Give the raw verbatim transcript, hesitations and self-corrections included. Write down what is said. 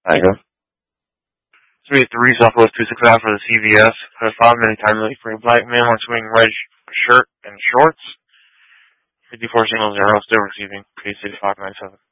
There you go. three three Southwest two six five for the C V S. Code five, many time late for a black man wearing swing red shirt and shorts. fifty-four single zero, still receiving. K six five nine seven.